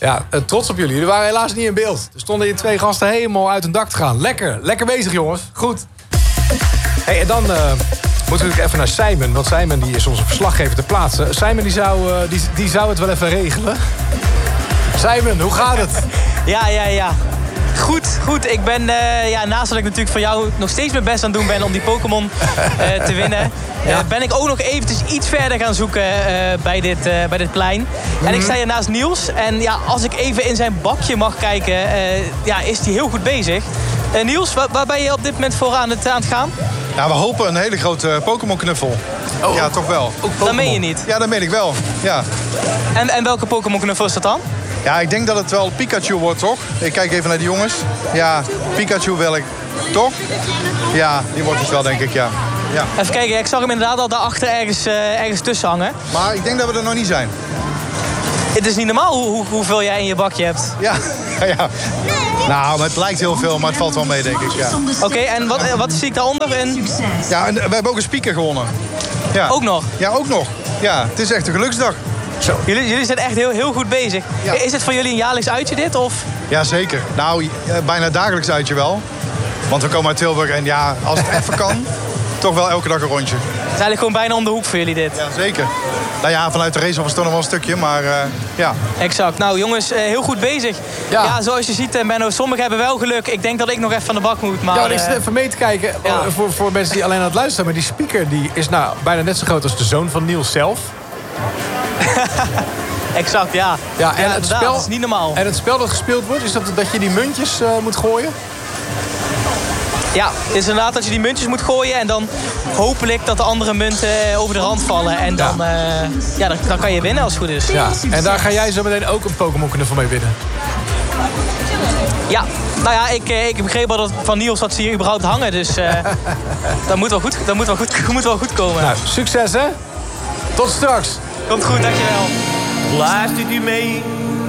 Ja, trots op jullie. Jullie waren helaas niet in beeld. Er stonden hier 2 gasten helemaal uit hun dak te gaan. Lekker bezig, jongens. Goed. Hey, en dan moeten we natuurlijk even naar Simon. Want Simon die is onze verslaggever ter plaatse. Simon die zou het wel even regelen. Simon, hoe gaat het? Ja. Goed. Ik ben, naast dat ik natuurlijk voor jou nog steeds mijn best aan het doen ben om die Pokémon te winnen... ben ik ook nog eventjes iets verder gaan zoeken bij dit plein. En ik sta hier naast Niels. En ja, als ik even in zijn bakje mag kijken, is hij heel goed bezig. Niels, waar ben je op dit moment voor aan het gaan? Ja, we hopen een hele grote Pokémon-knuffel. Oh. Ja, toch wel. Dat meen je niet? Ja, dat meen ik wel. Ja. En welke Pokémon-knuffel is dat dan? Ja, ik denk dat het wel Pikachu wordt, toch? Ik kijk even naar die jongens. Ja, Pikachu wil ik. Toch? Ja, die wordt het wel, denk ik, ja. Even kijken, ik zag hem inderdaad al daarachter ergens tussen hangen. Maar ik denk dat we er nog niet zijn. Het is niet normaal hoeveel jij in je bakje hebt. Ja. Nou, het lijkt heel veel, maar het valt wel mee, denk ik, ja. Oké, en wat zie ik daaronder? Ja, en we hebben ook een speaker gewonnen. Ja. Ook nog? Ja, ook nog. Ja, het is echt een geluksdag. Zo. Jullie zijn echt heel goed bezig. Ja. Is het voor jullie een jaarlijks uitje dit? Of? Ja, zeker. Nou, bijna dagelijks uitje wel. Want we komen uit Tilburg en ja, als het even kan, toch wel elke dag een rondje. Het is eigenlijk gewoon bijna om de hoek voor jullie dit. Ja, zeker. Nou ja, vanuit de race was het toch nog wel een stukje, maar ja. Exact. Nou jongens, heel goed bezig. Ja, zoals je ziet, Benno, sommigen hebben wel geluk. Ik denk dat ik nog even aan de bak moet. Maar, ja, ik zit even mee te kijken. Ja. Voor mensen die alleen aan het luisteren zijn. Maar die speaker die is bijna net zo groot als de zoon van Niels zelf. Exact, ja. Ja, en het spel, dat is niet normaal. En het spel dat gespeeld wordt, is dat je die muntjes moet gooien? Ja, het is inderdaad dat je die muntjes moet gooien... en dan hopelijk dat de andere munten over de rand vallen. En dan, dan kan je winnen als het goed is. Ja, en daar ga jij zo meteen ook een Pokémon-knuffel mee winnen. Ja, nou ja, ik begreep al dat van Niels dat ze hier überhaupt hangen. Dus dat moet wel goed komen. Nou, succes hè. Tot straks. Komt goed, dankjewel. Luistert u mee